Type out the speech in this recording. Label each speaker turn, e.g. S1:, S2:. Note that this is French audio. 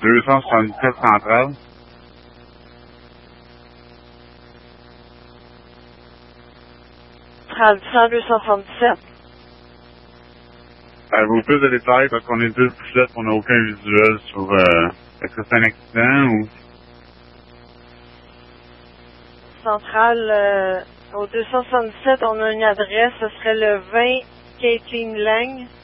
S1: 277 centrale.
S2: Traduction 277.
S1: Avez-vous plus de détails parce qu'on est deux poussettes, on n'a aucun visuel sur est-ce que c'est un accident ou...
S2: Centrale, au 277, on a une adresse, ce serait le 20 Kathleen Lang.